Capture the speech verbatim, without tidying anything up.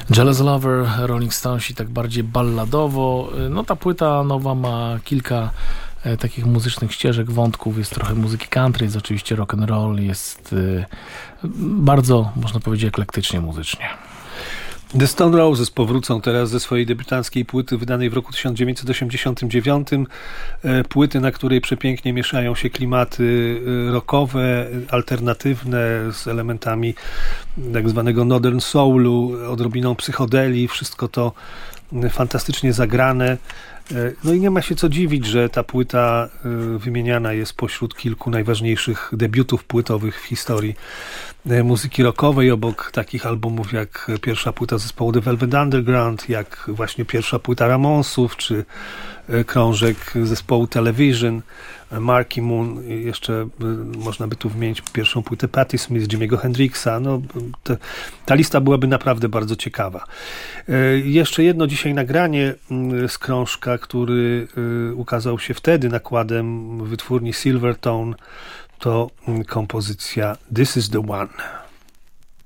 Jealous Lover, Rolling Stonesi tak bardziej balladowo. No ta płyta nowa ma kilka e, takich muzycznych ścieżek, wątków. Jest trochę muzyki country, jest oczywiście rock and roll, jest e, bardzo, można powiedzieć, eklektycznie muzycznie. The Stone Roses powrócą teraz ze swojej debiutanckiej płyty wydanej w roku tysiąc dziewięćset osiemdziesiątym dziewiątym. Płyty, na której przepięknie mieszają się klimaty rockowe, alternatywne z elementami tak zwanego Northern Soulu, odrobiną psychodelii. Wszystko to fantastycznie zagrane. No i nie ma się co dziwić, że ta płyta wymieniana jest pośród kilku najważniejszych debiutów płytowych w historii muzyki rockowej, obok takich albumów jak pierwsza płyta zespołu The Velvet Underground, jak właśnie pierwsza płyta Ramonsów, czy krążek zespołu Television, Marky Moon, jeszcze można by tu wymienić pierwszą płytę Patti Smith, Jimmy'ego Hendrixa. No, te, ta lista byłaby naprawdę bardzo ciekawa. Jeszcze jedno dzisiaj nagranie z krążka, który ukazał się wtedy nakładem wytwórni Silvertone, to kompozycja This is the One.